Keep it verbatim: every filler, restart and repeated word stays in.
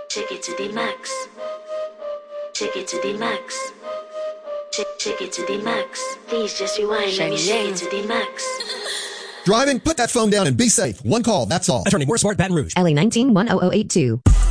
Take it to the max. Take it to the max. Take, take it to the max. Please just rewind. Let me shake it to the max. Driving? Put that phone down and be safe. One call, that's all. Attorney Moore Smart Baton Rouge. L A nineteen one oh oh eight two.